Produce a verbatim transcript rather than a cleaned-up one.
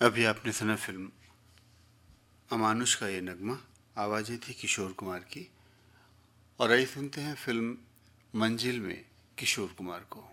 अभी आपने सुना फिल्म अमानुष का ये नगमा, आवाज़ें थी किशोर कुमार की। और आइए सुनते हैं फिल्म मंजिल में किशोर कुमार को।